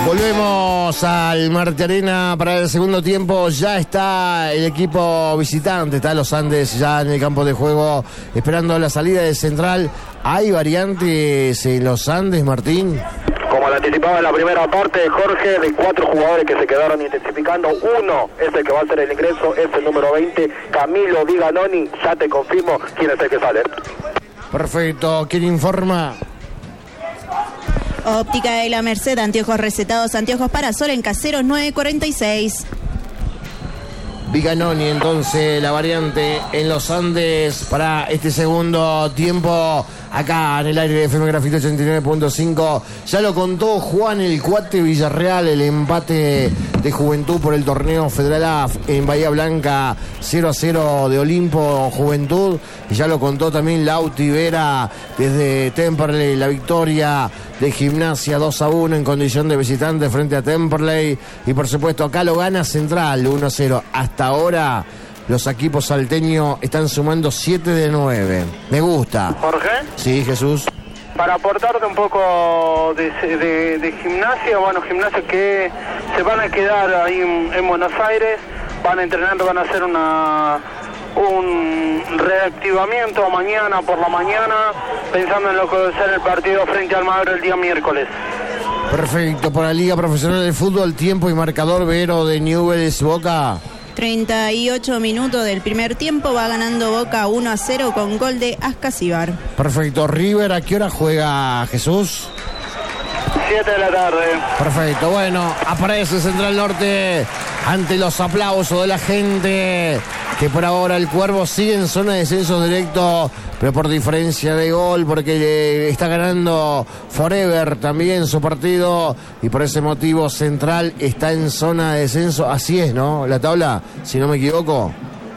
Volvemos al Marte Arena para el segundo tiempo. Ya está el equipo visitante, está Los Andes ya en el campo de juego esperando la salida de Central. ¿Hay variantes en Los Andes, Martín? Como lo anticipaba en la primera parte, Jorge, de 4 jugadores que se quedaron intensificando, uno es el que va a hacer el ingreso, es el número 20, Camilo Viganoni. Ya te confirmo quién es el que sale. Perfecto, ¿quién informa? Óptica de la Merced, anteojos recetados, anteojos para sol en Caseros 946. Viganoni, entonces, la variante en Los Andes para este segundo tiempo, acá en el aire de FM Grafito 89.5. Ya lo contó Juan el Cuate Villarreal, el empate de Juventud por el torneo Federal A en Bahía Blanca, 0-0 de Olimpo Juventud. Y ya lo contó también Lauti Vera desde Temperley, la victoria de Gimnasia 2-1 en condición de visitante frente a Temperley. Y por supuesto acá lo gana Central 1-0. Hasta ahora los equipos salteños están sumando 7 de 9. Me gusta. Jorge. Sí, Jesús. Para aportarte un poco de Gimnasia, bueno, Gimnasia que se van a quedar ahí en Buenos Aires, van a entrenar, van a hacer un reactivamiento mañana por la mañana, pensando en lo que va a ser el partido frente al Almagro el día miércoles. Perfecto, por la Liga Profesional de Fútbol, tiempo y marcador, Vero, de Newell's Boca. 38 minutos del primer tiempo, va ganando Boca 1-0 con gol de Ascasíbar. Perfecto, River, ¿a qué hora juega, Jesús? 7 de la tarde. Perfecto, bueno, aparece Central Norte ante los aplausos de la gente, que por ahora el Cuervo sigue en zona de descenso directo, pero por diferencia de gol, porque está ganando Forever también su partido, y por ese motivo Central está en zona de descenso. Así es, ¿no? La tabla, si no me equivoco.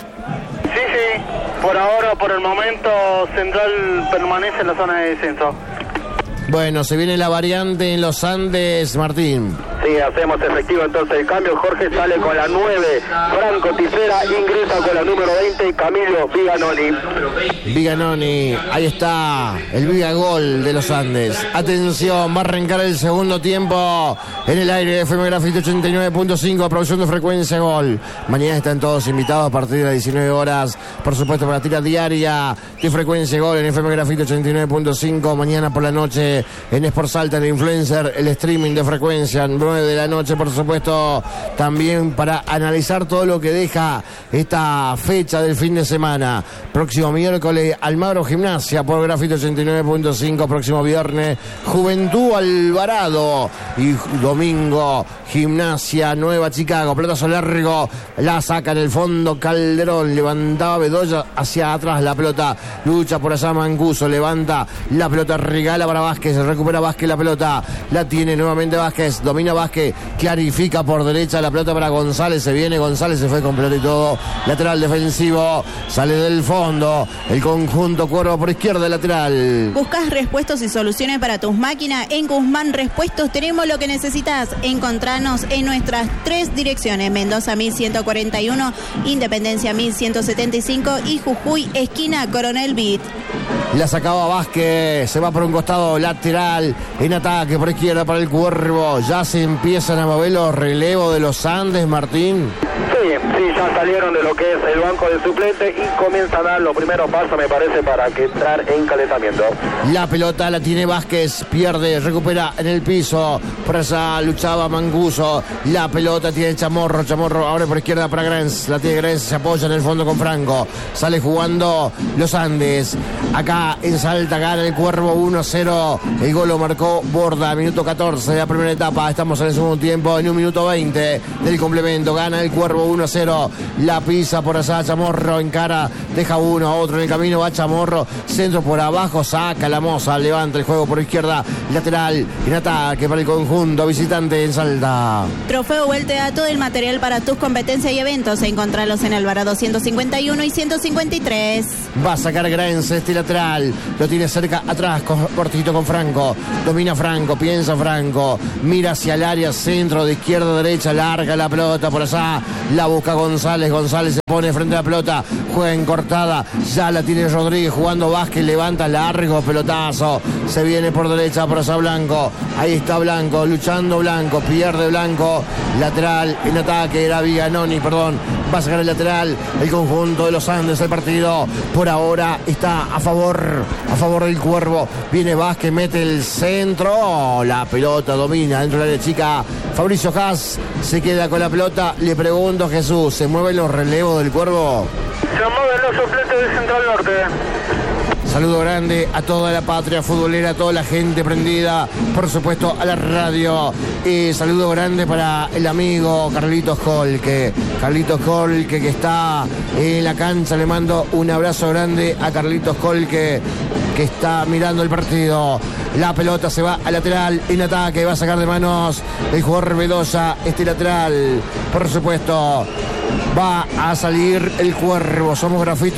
Sí, por ahora, por el momento, Central permanece en la zona de descenso. Bueno, se viene la variante en Los Andes, Martín. Sí, hacemos efectivo entonces el cambio. Jorge sale con la 9, Franco Ticera ingresa con la número 20, Camilo Viganoni. Viganoni, ahí está el Vigagol de Los Andes. Atención, va a arrancar el segundo tiempo en el aire de FM Grafito 89.5, producción de frecuencia gol. Mañana están todos invitados a partir de las 19 horas, por supuesto, para la tira diaria de frecuencia gol en FM Grafito 89.5. Mañana por la noche en Sport Salta, en Influencer, el streaming de frecuencia 9 de la noche, por supuesto, también para analizar todo lo que deja esta fecha del fin de semana. Próximo miércoles, Almagro Gimnasia por Grafito 89.5. Próximo viernes, Juventud Alvarado. Y domingo, Gimnasia Nueva Chicago. Pelotazo largo, la saca en el fondo Calderón, levantaba Bedoya hacia atrás la pelota, lucha por allá Mancuso, levanta la pelota, regala para Vázquez, recupera Vázquez la pelota, la tiene nuevamente Vázquez, domina Vázquez, clarifica por derecha la pelota para González, se viene González, se fue con pelota y todo, lateral defensivo, sale del fondo, el conjunto Cuervo por izquierda, lateral. ¿Buscas repuestos y soluciones para tus máquinas? En Guzmán Repuestos tenemos lo que necesitas. Encontranos en nuestras 3 direcciones: Mendoza 1141, Independencia 1175 y Jujuy, esquina Coronel Beat. La sacaba Vázquez, se va por un costado lateral, en ataque por izquierda para el Cuervo. Ya se empiezan a mover los relevos de Los Andes, Martín. Sí, ya salieron de lo que es el banco de suplente y comienza a dar los primeros pasos, me parece, para que entrar en calentamiento. La pelota la tiene Vázquez, pierde, recupera en el piso, por allá luchaba Mancuso, la pelota tiene Chamorro ahora por izquierda para Grens, la tiene Grens, se apoya en el fondo con Franco, sale jugando Los Andes, acá en Salta gana el Cuervo 1-0, el gol lo marcó Borda, minuto 14 de la primera etapa, estamos en el segundo tiempo, en 1 minuto 20 del complemento, gana el Cuervo 1-0, la pisa por allá Chamorro, encara, deja uno a otro en el camino, va Chamorro, centro por abajo, saca la Moza, levanta el juego por izquierda, lateral, en ataque para el conjunto visitante en Salta. Trofeo Vuelte da todo el material para tus competencias y eventos, encontralos en Alvarado 151 y 153. Va a sacar Grens este lateral, lo tiene cerca atrás, cortito con Franco, domina Franco, piensa Franco, mira hacia el área, centro de izquierda a derecha, larga la pelota por allá, la la busca González, González se pone frente a la pelota, juega en cortada, ya la tiene Rodríguez jugando Vázquez, levanta largo pelotazo, se viene por derecha por allá Blanco, ahí está Blanco, luchando Blanco, pierde Blanco, lateral en ataque, era Viganoni, perdón, va a sacar el lateral, el conjunto de los Andes, el partido por ahora está a favor del Cuervo, viene Vázquez, mete el centro, la pelota domina dentro del área chica, Fabricio Haas se queda con la pelota, le pregunto a Jesús, ¿se mueven los relevos del Cuervo? Se mueven los suplentes de Central Norte. Saludo grande a toda la patria futbolera, a toda la gente prendida, por supuesto a la radio. Y saludo grande para el amigo Carlitos Colque. Carlitos Colque que está en la cancha. Le mando un abrazo grande a Carlitos Colque que está mirando el partido. La pelota se va al lateral en ataque. Va a sacar de manos el jugador Bedoya. Este lateral, por supuesto. Va a salir el Cuervo. Somos Grafiti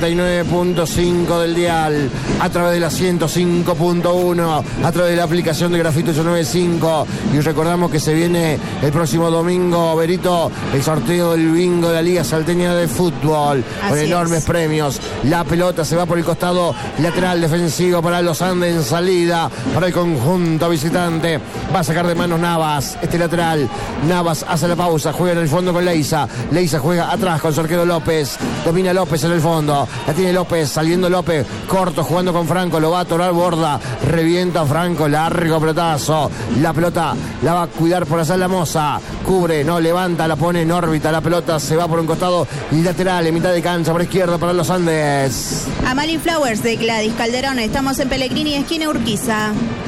89.5 del dial. A través de la 105.1. A través de la aplicación de Grafiti 895. Y recordamos que se viene el próximo domingo, Berito, el sorteo del bingo de la Liga Salteña de Fútbol. Con enormes premios. La pelota se va por el costado lateral defensivo para los Andes en salida. Para el conjunto visitante. Va a sacar de manos Navas. Este lateral. Navas hace la pausa. Juega en el fondo con Leiza. Leiza juega atrás con su arquero López. Domina López en el fondo. La tiene López. Saliendo López. Corto jugando con Franco. Lo va a atorar Borda. Revienta Franco. Largo pelotazo. La pelota la va a cuidar por allá la Moza. Cubre. No levanta. La pone en órbita. La pelota se va por un costado lateral. En mitad de cancha por izquierda para los Andes. Amali Flowers de Gladys Calderón. Estamos en Pellegrini, esquina Urquiza.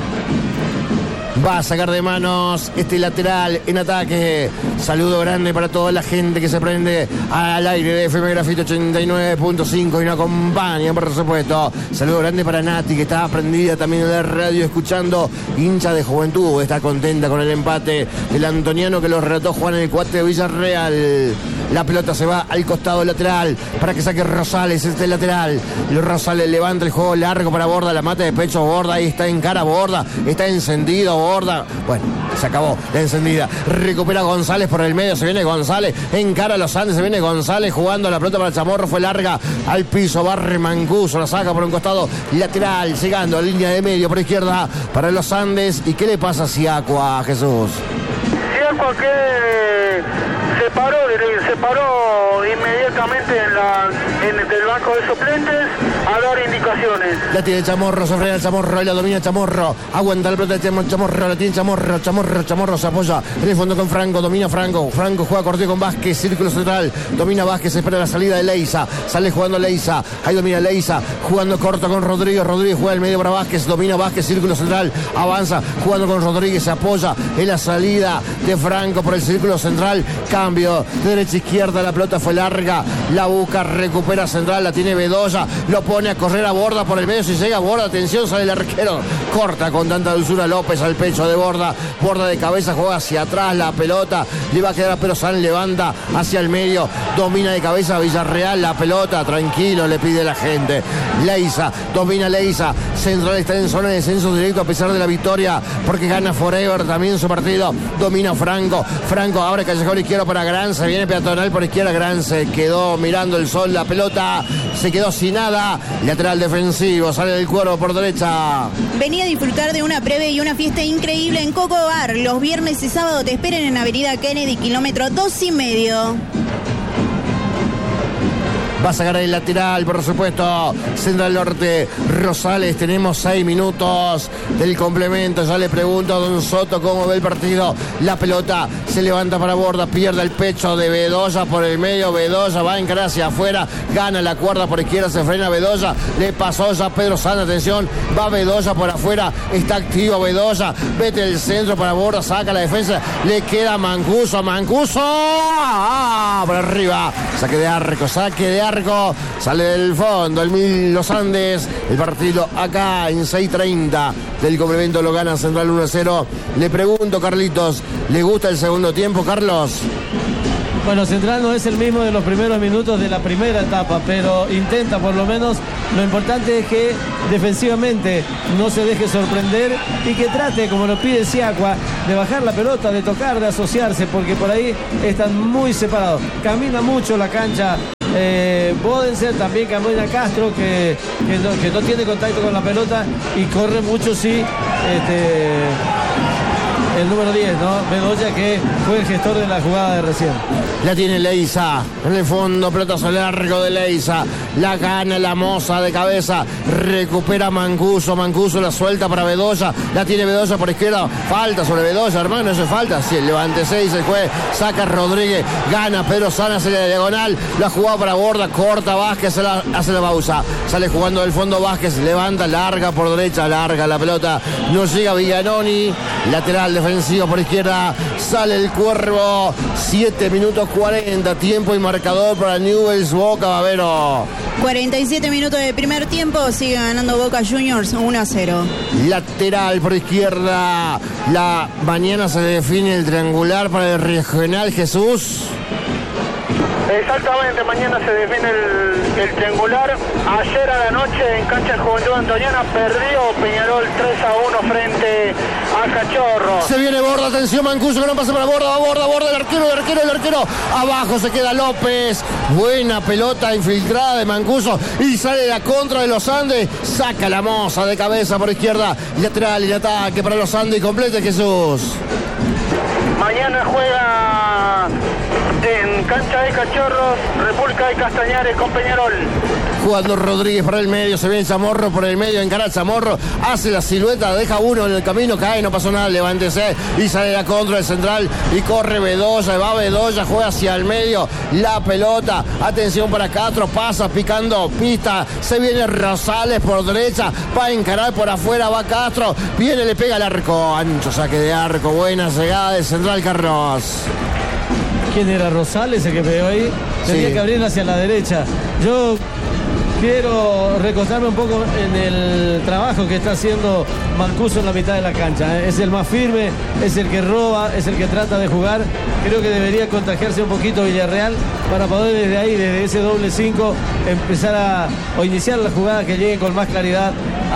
Va a sacar de manos este lateral en ataque. Saludo grande para toda la gente que se prende al aire de FM Grafiti 89.5 y nos acompaña, por supuesto. Saludo grande para Nati, que está prendida también en la radio escuchando, hincha de Juventud. Está contenta con el empate del antoniano que lo relató Juan en el cuate de Villarreal. La pelota se va al costado lateral para que saque Rosales, este lateral. Rosales levanta el juego largo para Borda, la mata de pecho Borda, ahí está en cara Borda, está encendido Borda. Bueno, se acabó la encendida. Recupera González por el medio, se viene González, encara a los Andes, se viene González jugando la pelota para el Chamorro, fue larga al piso, barre Mancuso, la saca por un costado lateral, llegando a línea de medio por izquierda para los Andes. ¿Y qué le pasa a Siacua, Jesús? Siacua que se paró inmediatamente en el banco de suplentes a dar indicaciones. La tiene Chamorro, se frena el Chamorro, y la domina Chamorro, aguanta la pelota de Chamorro, la tiene Chamorro se apoya en el fondo con Franco, domina Franco juega corteo con Vázquez, círculo central, domina Vázquez, espera la salida de Leiza, sale jugando Leiza, ahí domina Leiza, jugando corto con Rodríguez juega el medio para Vázquez, domina Vázquez, círculo central, avanza, jugando con Rodríguez, se apoya en la salida de Franco por el círculo central, cambio de derecha a izquierda, la pelota fue larga, la busca, recupera central, la tiene Bedoya, lo pone a correr a Borda por el medio, si llega Borda, atención, sale el arquero, corta con tanta dulzura López al pecho de Borda de cabeza, juega hacia atrás, la pelota le va a quedar a Pedro San, levanta hacia el medio, domina de cabeza Villarreal, la pelota, tranquilo, le pide la gente, Leiza, domina Leiza, Central está en zona de descenso directo a pesar de la victoria, porque gana Forever también su partido, domina Franco abre callejón izquierdo para Gran, se viene peatonal por izquierda, Gran se quedó mirando el sol, la pelota se quedó sin nada, lateral defensivo, sale del Cuervo por derecha. Venía a disfrutar de una previa y una fiesta increíble en Coco Bar. Los viernes y sábados te esperan en Avenida Kennedy, kilómetro 2,5. Va a sacar el lateral, por supuesto, Central Norte, Rosales. Tenemos 6 minutos del complemento. Ya le pregunto a Don Soto cómo ve el partido. La pelota se levanta para Borda, pierde el pecho de Bedoya por el medio. Bedoya va a encarar hacia afuera, gana la cuerda por izquierda, se frena Bedoya. Le pasó ya Pedro San, atención, va Bedoya por afuera, está activo Bedoya, vete el centro para Borda, saca la defensa, le queda Mancuso, por arriba, saque de arco, sale del fondo los Andes, el partido acá en 6:30 del complemento lo gana Central 1-0. Le pregunto, Carlitos, ¿le gusta el segundo tiempo, Carlos? Bueno, Central no es el mismo de los primeros minutos de la primera etapa, pero intenta por lo menos. Lo importante es que defensivamente no se deje sorprender y que trate, como lo pide Siakwa, de bajar la pelota, de tocar, de asociarse, porque por ahí están muy separados. Camina mucho la cancha Bodenser, también camina Castro, que no tiene contacto con la pelota y corre mucho, sí. El número 10, ¿no? Bedoya, que fue el gestor de la jugada de recién. La tiene Leiza, en el fondo, pelotazo largo de Leiza, la gana la Moza de cabeza, recupera Mancuso la suelta para Bedoya, la tiene Bedoya por izquierda, falta sobre Bedoya, hermano, eso es falta, sí, el levante 6, el juez, saca Rodríguez, gana Pedro Sana, hace la diagonal, la jugada para Borda, corta Vázquez, hace la pausa, sale jugando del fondo Vázquez, levanta, larga por derecha, larga la pelota, no llega Viganoni, lateral defensivo por izquierda, sale el Cuervo, 7 minutos 40, tiempo y marcador para Newell's Boca Babero. 47 minutos de primer tiempo, sigue ganando Boca Juniors 1-0. Lateral por izquierda, mañana se define el triangular para el regional, Jesús. Exactamente, mañana se define el triangular. Ayer a la noche en cancha de Juventud Antoniana perdió Peñarol 3-1 frente a Cachorro. Se viene Borda, atención Mancuso, que no pasa para Borda, Borda, el arquero. Abajo se queda López. Buena pelota infiltrada de Mancuso y sale la contra de los Andes. Saca la Moza de cabeza por izquierda. Lateral y ataque para los Andes y complete Jesús. Mañana juega en cancha de Cachorros, República de Castañares con Peñarol. Jugando Rodríguez por el medio, se viene Chamorro por el medio, encara Chamorro, hace la silueta, deja uno en el camino, cae, no pasó nada, levántese y sale la contra del central y corre Bedoya, va Bedoya, juega hacia el medio, la pelota, atención para Castro, pasa picando pista, se viene Rosales por derecha, va a encarar por afuera, va Castro, viene, le pega al arco, ancho saque de arco, buena llegada de Central Carlos. ¿Quién era Rosales el que pegó ahí? Tenía que abrir hacia la derecha. Yo quiero recostarme un poco en el trabajo que está haciendo Mancuso en la mitad de la cancha. Es el más firme, es el que roba, es el que trata de jugar. Creo que debería contagiarse un poquito Villarreal para poder desde ahí, desde ese doble 5, empezar o iniciar la jugada que llegue con más claridad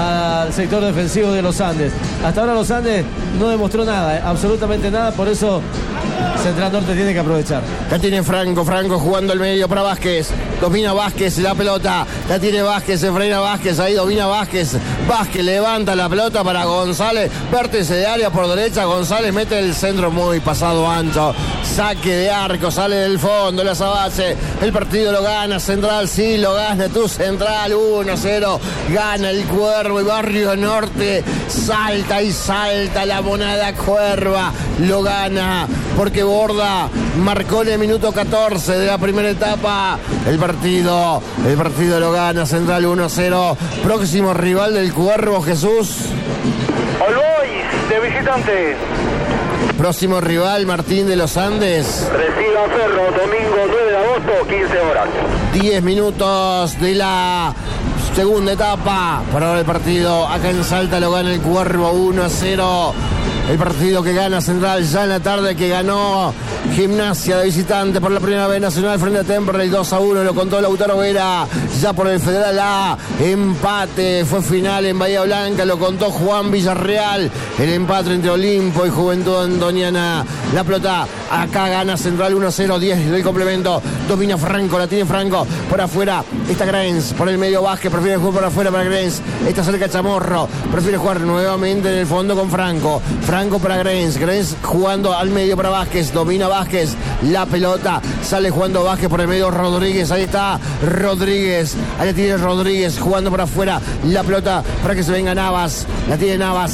al sector defensivo de los Andes. Hasta ahora los Andes no demostró nada, absolutamente nada, por eso Central Norte tiene que aprovechar. La tiene Franco jugando el medio para Vázquez. Domina Vázquez la pelota. La tiene Vázquez, se frena Vázquez. Ahí domina Vázquez. Vázquez levanta la pelota para González. Vértice de área por derecha. González mete el centro muy pasado ancho. Saque de arco, sale del fondo. La Sabache. El partido lo gana Central. Sí, lo gana tu Central. 1-0. Gana el Cuervo y Barrio Norte. Salta y salta la moneda Cuerva. Lo gana porque Borda marcó en el minuto 14 de la primera etapa. El partido lo gana Central 1-0. Próximo rival del Cuervo, Jesús. All Boys de visitante. Próximo rival, Martín de los Andes. Recibe a Ferro, domingo 9 de agosto, 15 horas. 10 minutos de la segunda etapa. Para ahora el partido acá en Salta lo gana el Cuervo 1-0. El partido que gana Central ya en la tarde, que ganó Gimnasia de visitante por la primera vez nacional frente a Temperley 2-1, lo contó Lautaro Vera, ya por el Federal A, empate, fue final en Bahía Blanca, lo contó Juan Villarreal, el empate entre Olimpo y Juventud Antoniana. La pelota acá gana Central 1-0, 10 del complemento, domina Franco, la tiene Franco, por afuera está Graens, por el medio Vázquez, prefiere jugar por afuera para Graens, está cerca Chamorro, prefiere jugar nuevamente en el fondo con Franco para Graens jugando al medio para Vázquez, domina Vázquez, la pelota, sale jugando Vázquez por el medio Rodríguez, ahí está Rodríguez, ahí tiene Rodríguez jugando por afuera, la pelota para que se venga Navas, la tiene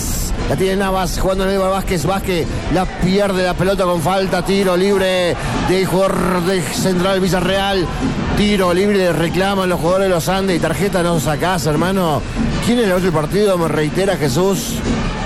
Navas jugando en el medio para Vázquez, la pierde la pelota con falta, tiro libre del jugador de Central Villarreal, tiro libre, reclaman los jugadores de los Andes y tarjeta no sacás, hermano. ¿Quién es el otro partido? Me reitera Jesús.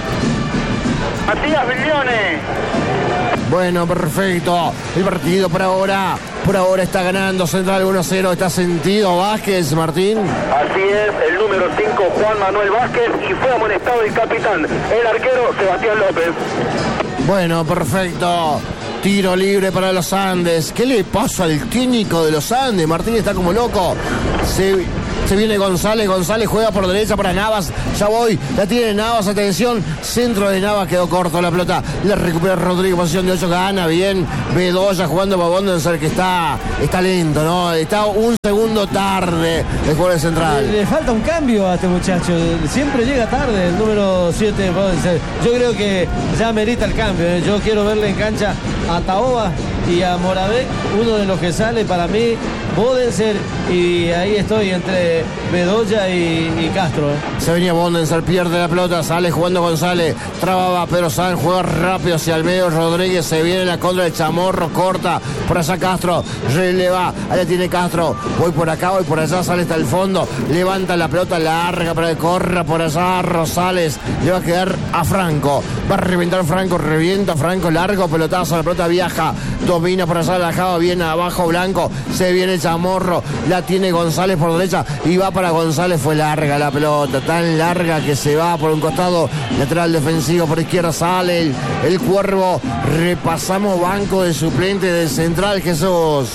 Matías Viglione. Bueno, perfecto. El partido por ahora está ganando Central 1-0. Está sentido Vázquez, Martín. Así es, el número 5, Juan Manuel Vázquez, y fue amonestado el capitán, el arquero Sebastián López. Bueno, perfecto. Tiro libre para los Andes. ¿Qué le pasa al técnico de los Andes? Martín está como loco. Se viene González juega por derecha para Navas, ya voy, la tiene Navas, atención, centro de Navas, quedó corto la pelota, la recupera Rodríguez, posición de 8, gana bien, Bedoya jugando para Bondenser, que está lento, ¿no? Está un segundo tarde el jugador central. Le falta un cambio a este muchacho, siempre llega tarde el número 7 Bondenser. Yo creo que ya merita el cambio, ¿eh? Yo quiero verle en cancha a Taoba y a Moravec, uno de los que sale para mí, Bondenser, y ahí estoy entre Bedoya y Castro. Se venía Bondenser, pierde la pelota, sale jugando González, trababa Pedro Sanz, juega rápido hacia el medio Rodríguez, se viene la contra del Chamorro, corta, por allá Castro, releva, allá tiene Castro, voy por acá, voy por allá, sale hasta el fondo, levanta la pelota larga para que corra por allá Rosales, le va a quedar a Franco, va a reventar Franco, revienta Franco, largo pelotazo, la pelota viaja, domina por allá, la dejaba bien abajo Blanco, se viene Chamorro, la tiene González por derecha y va para González, fue larga la pelota, tan larga que se va por un costado, lateral defensivo, por izquierda sale el Cuervo, repasamos banco de suplente del central, Jesús.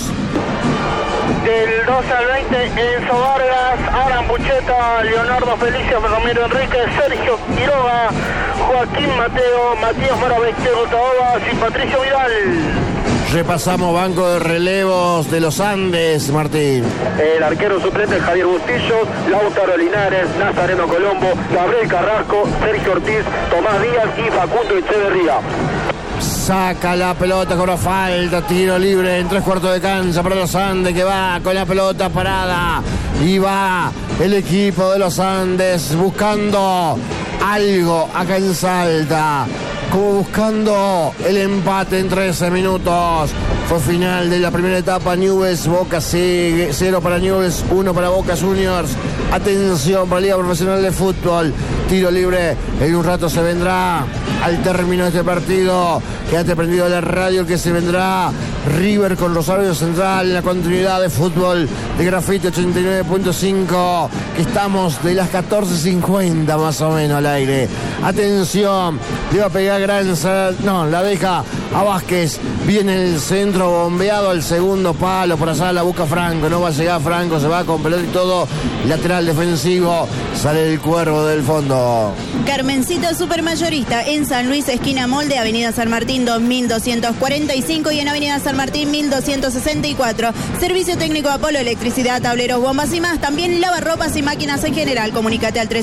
Del 12 al 20, Enzo Vargas, Aran Bucheta, Leonardo Felicio, Romero Enrique, Sergio Quiroga, Joaquín Mateo, Matías Moravec, Taobas y Patricio Vidal. Repasamos banco de relevos de los Andes, Martín. El arquero suplente Javier Bustillo, Lautaro Linares, Nazareno Colombo, Gabriel Carrasco, Sergio Ortiz, Tomás Díaz y Facundo Echeverría. Saca la pelota, cobra falta, tiro libre en 3/4 de cancha para los Andes, que va con la pelota parada. Y va el equipo de los Andes buscando algo acá en Salta, como buscando el empate en 13 minutos. Fue final de la primera etapa, Newell's, Boca 0 para Newell's, 1 para Boca Juniors. Atención para la Liga Profesional de Fútbol. Tiro libre, en un rato se vendrá al término de este partido. Quédate prendido a la radio que se vendrá River con Rosario Central en la continuidad de fútbol de Grafite 89.5, que estamos de las 14:50 más o menos al aire. Atención, le va a pegar no, la deja a Vázquez, viene el centro bombeado al segundo palo, por allá la busca Franco, no va a llegar Franco, se va con pelota y todo, lateral defensivo, sale el Cuervo del fondo. Carmencita Supermayorista en San Luis, esquina Molde, Avenida San Martín 2245 y en Avenida San Martín 1264. Servicio técnico Apolo, electricidad, tableros, bombas y más. También lavarropas y máquinas en general. Comunícate al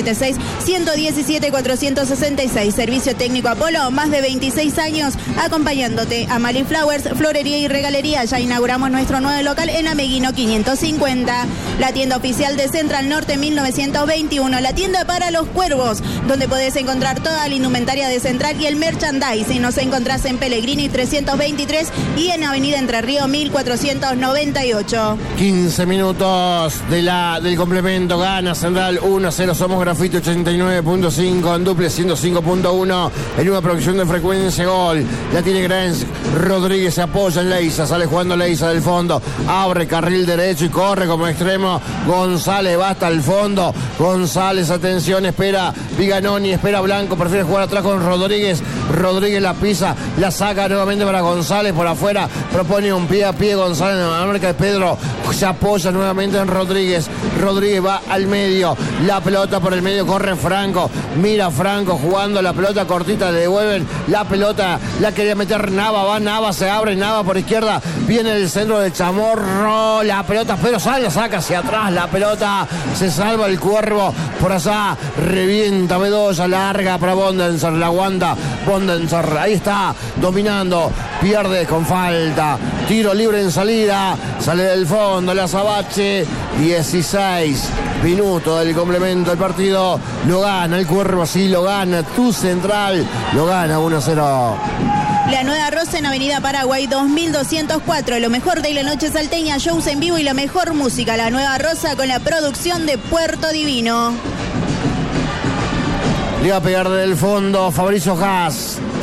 3876-117-466. Servicio técnico Apolo, más de 26 años acompañándote. Amali Flowers, florería y regalería. Ya inauguramos nuestro nuevo local en Ameguino 550. La tienda oficial de Central Norte 1921. La tienda para los cuervos, donde podés encontrar toda la indumentaria de Central y el merchandising. Nos encontrás en Pellegrini 323 y en Avenida Entre Ríos 1498. 15 minutos del complemento, gana Central 1-0, somos Grafite 89.5, en duple 105.1, en una producción de Frecuencia Gol. La tiene Grens, Rodríguez se apoya en Leiza, sale jugando Leiza del fondo, abre carril derecho y corre como extremo. González va hasta el fondo, González, atención, espera Viganoni, espera Blanco, prefiere jugar atrás con Rodríguez. Rodríguez la pisa, la saca nuevamente para González por afuera, propone un pie a pie González en la marca de Pedro, se apoya nuevamente en Rodríguez. Rodríguez va al medio, la pelota por el medio, corre Franco, mira Franco jugando la pelota cortita, le devuelven la pelota, la quería meter Nava, va Nava, se abre Nava por izquierda, viene el centro del Chamorro, la pelota, pero sale, saca hacia atrás la pelota, se salva el Cuervo, por allá revienta Bedoya, larga para Bondenser, la aguanta Bondenser, ahí está, dominando, pierde con falta, tiro libre en salida, sale del fondo la Sabache, 16 minutos del complemento del partido, lo gana el Cuervo, así lo gana tu Central, lo gana 1-0. La Nueva Rosa en Avenida Paraguay 2204, lo mejor de la noche salteña, shows en vivo y la mejor música. La Nueva Rosa con la producción de Puerto Divino. Le va a pegar del fondo Fabricio Haas.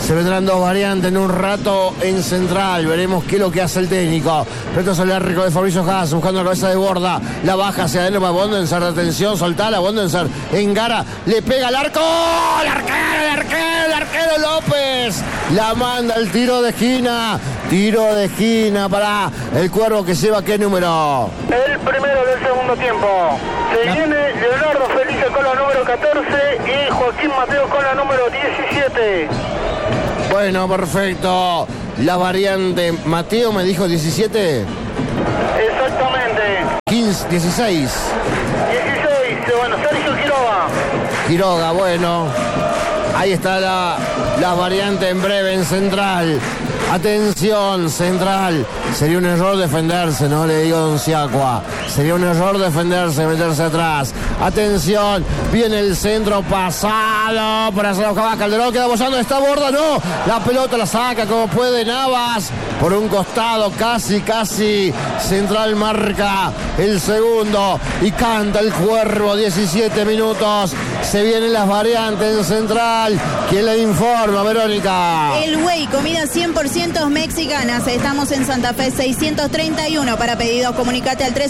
Se vendrán dos variantes en un rato en central. Veremos qué es lo que hace el técnico. Pelota sobre el arco de Fabricio Haas, buscando la cabeza de Borda. La baja hacia adentro para Bondenser. Atención, soltala. Bondenser engara. Le pega al arco. El arquero López. La manda el tiro de esquina. Tiro de esquina para el Cuervo, que lleva ¿qué número? El primero del segundo tiempo. Se viene Leonardo Felice con la número 14 y Joaquín Mateo con la número 17. Bueno, perfecto. La variante, Mateo me dijo 17. Exactamente. 15, 16. 16, bueno, Sergio Quiroga. Quiroga, bueno. Ahí está la variante en breve en central. Atención, central. Sería un error defenderse, no le digo Don Siacua. Sería un error defenderse, meterse atrás. Atención, viene el centro pasado para hacer la Calderón, queda bollando, está Borda, no. La pelota la saca como puede Navas. Por un costado, casi. Central marca el segundo y canta el Cuervo. 17 minutos. Se vienen las variantes en central. ¿Quién le informa, Verónica? El Güey, comida 100% mexicanas. Estamos en Santa Fe 631. Para pedidos, comunicate al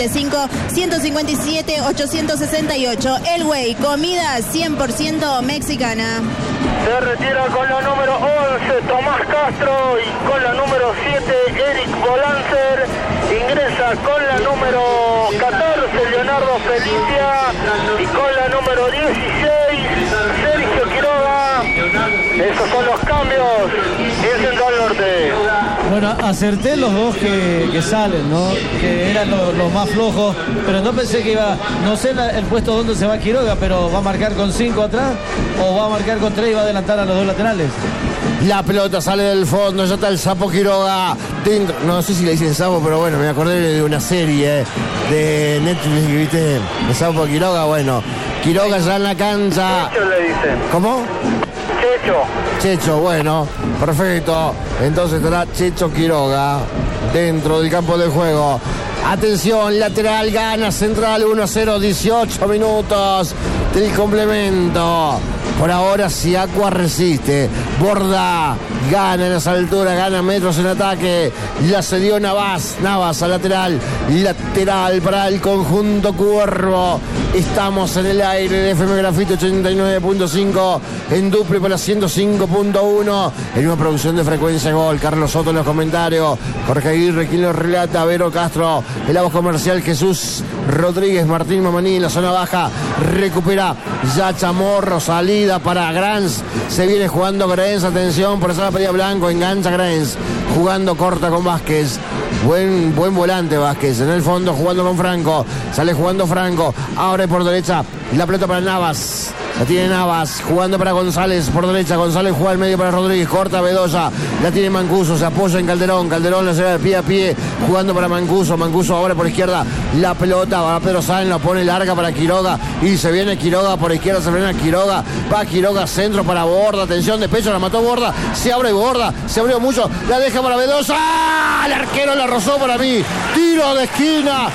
3875-157-868. El Güey, comida 100% mexicana. Se retira con la número 11 Tomás Castro y con la número 7 Eric Bolancer. Ingresa con la número 14 Leonardo Felicia y con la número 16 Sergio Quiroga. Esos son los cambios en Central Norte. Bueno, acerté los dos que salen, ¿no? Que eran los más flojos, pero no pensé que iba, no sé el puesto donde se va Quiroga, pero va a marcar con 5 atrás o va a marcar con 3 y va a adelantar a los dos laterales. La pelota sale del fondo, ya está el Sapo Quiroga dentro. No sé si le dicen Sapo, pero bueno, me acordé de una serie de Netflix, ¿viste? El Sapo Quiroga, bueno. Quiroga ya en la cancha. Checho le dicen. ¿Cómo? Checho, bueno, perfecto. Entonces estará Checho Quiroga dentro del campo de juego. Atención, lateral, gana Central 1-0, 18 minutos del complemento. Por ahora Siacua resiste. Borda gana en esa altura, gana metros en ataque. La cedió Navas al lateral. Lateral para el conjunto Cuervo. Estamos en el aire de FM Grafito 89.5 en duple para 105.1 en una producción de Frecuencia Gol. Carlos Soto en los comentarios, Jorge Aguirre quien lo relata, Vero Castro, el voz comercial, Jesús Rodríguez, Martín Mamaní en la zona baja, recupera ya Chamorro, salida para Grans, se viene jugando Grens, atención por esa la pedida Blanco, engancha Grens, jugando corta con Vázquez. Buen volante Vázquez, en el fondo jugando con Franco, sale jugando Franco, abre por derecha, la pelota para Navas, la tiene Navas, jugando para González por derecha, González juega al medio para Rodríguez, corta Bedoya, la tiene Mancuso, se apoya en Calderón la lleva de pie a pie, jugando para Mancuso ahora por izquierda, la pelota va a Pedro Sáenz, la pone larga para Quiroga, y se viene Quiroga por izquierda, se frena Quiroga, va Quiroga, centro para Borda, atención de pecho, la mató Borda, se abre Borda, se abrió mucho, la deja para Bedoya, el arquero la rozó para mí, tiro de esquina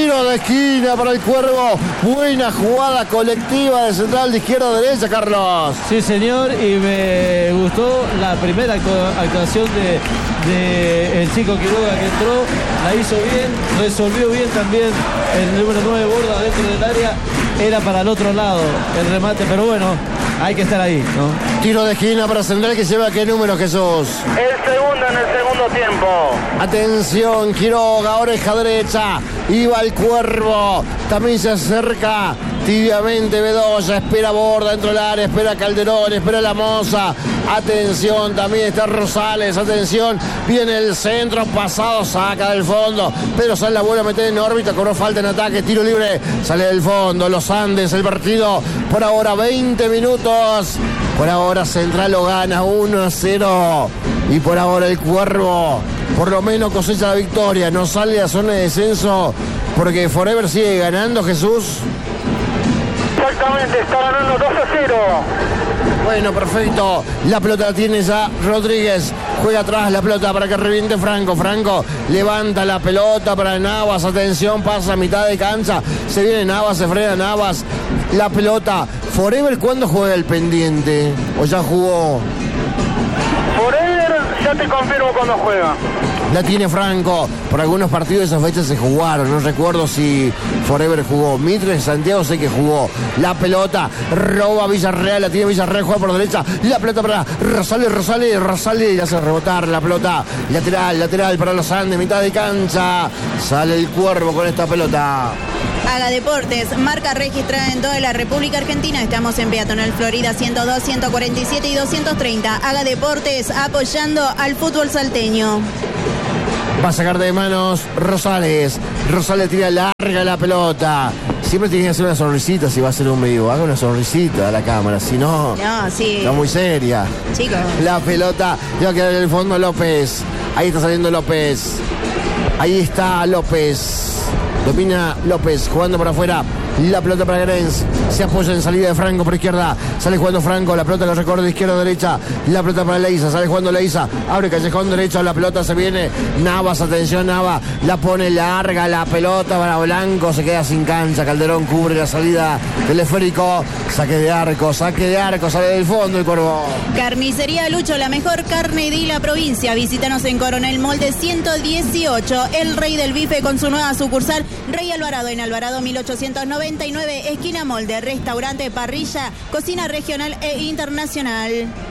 para el Cuervo, buena jugada colectiva de Central de izquierda a derecha, Carlos. Sí, señor, y me gustó la primera actuación de el chico Quiroga que entró, la hizo bien, resolvió bien también el número 9 Borda dentro del área, era para el otro lado el remate, pero bueno, hay que estar ahí, ¿no? Tiro de esquina para Central, que lleva ¿qué número, Jesús? El segundo en el segundo tiempo. Atención, Quiroga, oreja derecha, iba el Cuervo, también se acerca tibiamente Bedoya, espera Borda dentro del área, espera Calderón, espera La Moza, atención, también está Rosales, atención, viene el centro, pasado, saca del fondo, Pedro Sáenz la vuelve a meter en órbita, cobró falta en ataque, tiro libre, sale del fondo, Los Andes, el partido, por ahora 20 minutos, por ahora Central lo gana 1-0, y por ahora el Cuervo, por lo menos cosecha la victoria, no sale a zona de descenso, porque Forever sigue ganando, Jesús. Exactamente, está ganando 2-0. Bueno, perfecto. La pelota la tiene ya Rodríguez. Juega atrás la pelota para que reviente Franco. Franco levanta la pelota para Navas. Atención, pasa a mitad de cancha. Se viene Navas, se frena Navas. La pelota. Forever, ¿cuándo juega el pendiente? ¿O ya jugó? ya te confirmo cuando juega. La tiene Franco. Por algunos partidos de esas fechas se jugaron. No recuerdo si Forever jugó. Mitre Santiago sé que jugó. La pelota roba Villarreal. La tiene Villarreal. Juega por derecha. La pelota para Rosales. Y hace rebotar la pelota. Lateral para los Andes. Mitad de cancha. Sale el Cuervo con esta pelota. Haga Deportes, marca registrada en toda la República Argentina. Estamos en Peatonal Florida 102, 147 y 230. Haga Deportes apoyando al fútbol salteño. Va a sacar de manos Rosales. Rosales tira larga la pelota. Siempre tiene que hacer una sonrisita si va a hacer un vivo. Haga una sonrisita a la cámara, si no, sí. Está muy seria. Chicos. La pelota va a quedar en el fondo López. Ahí está saliendo López. Ahí está López. Domina López, jugando por afuera. La pelota para Grens. Se apoya en salida de Franco por izquierda. Sale jugando Franco. La pelota lo recorre de izquierda a derecha. La pelota para Leiza. Sale jugando Leiza. Abre callejón derecho. La pelota se viene. Navas, atención Navas. La pone larga. La pelota para Blanco. Se queda sin cancha. Calderón cubre la salida del esférico. Saque de arco. Sale del fondo el Cuervo. Carnicería Lucho, la mejor carne de la provincia. Visítanos en Coronel Molde 118. El Rey del Bife con su nueva sucursal Rey Alvarado en Alvarado 1899, esquina Molde, restaurante, parrilla, cocina regional e internacional.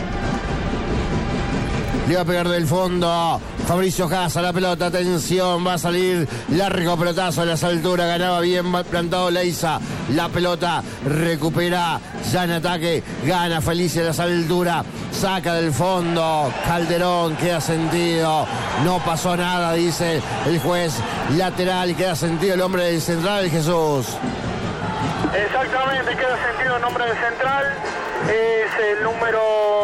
Le va a pegar del fondo Fabricio Casa, la pelota, atención, va a salir largo pelotazo a las alturas, ganaba bien plantado Leiza, la pelota recupera ya en ataque, gana Felicia a las alturas, saca del fondo, Calderón, queda sentido, no pasó nada, dice el juez lateral, queda sentido el hombre del central, Jesús. Exactamente, queda sentido el nombre del central, es el número...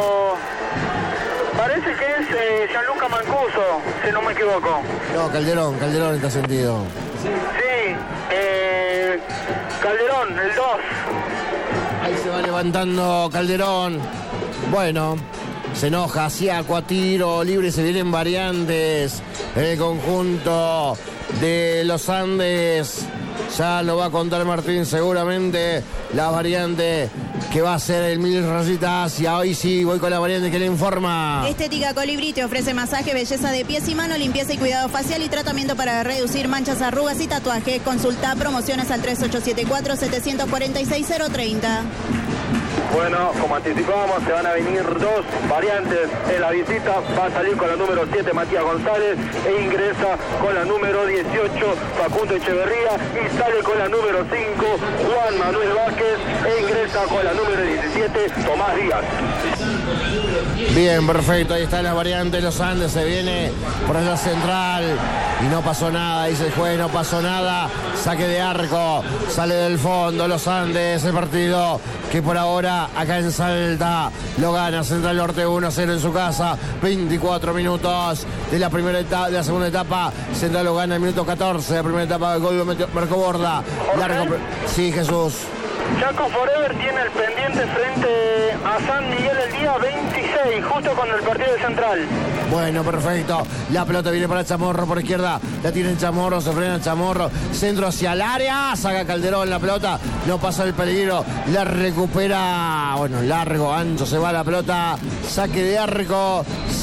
Parece que es Gianluca Mancuso, si no me equivoco. No, Calderón está sentido. Sí, Calderón, el 2. Ahí se va levantando Calderón. Bueno, se enoja, hacia tiro libre, se vienen variantes en el conjunto de los Andes. Ya lo va a contar Martín seguramente, la variante que va a ser el 1000 rayitas. Y hoy sí, voy con la variante que le informa. Estética Colibrí te ofrece masaje, belleza de pies y manos, limpieza y cuidado facial y tratamiento para reducir manchas, arrugas y tatuajes. Consulta promociones al 3874-746-030. Bueno, como anticipábamos, se van a venir dos variantes en la visita. Va a salir con la número 7 Matías González e ingresa con la número 18 Facundo Echeverría y sale con la número 5 Juan Manuel Vázquez e ingresa con la número 17 Tomás Díaz. Bien, perfecto, ahí está la variante de los Andes, se viene por allá central y no pasó nada, dice el juez, no pasó nada, saque de arco, sale del fondo los Andes, el partido que por ahora acá en Salta lo gana Central Norte 1-0 en su casa, 24 minutos de la primera etapa, de la segunda etapa, Central lo gana en el minuto 14, la primera etapa del gol de Marco Borda, largo, sí Jesús. Chaco Forever tiene el pendiente frente a San Miguel el día 26, justo con el partido de Central. Bueno, perfecto. La pelota viene para Chamorro por izquierda. La tiene Chamorro, se frena Chamorro. Centro hacia el área. Saca Calderón la pelota. No pasa el peligro. La recupera. Bueno, largo, ancho. Se va la pelota. Saque de arco.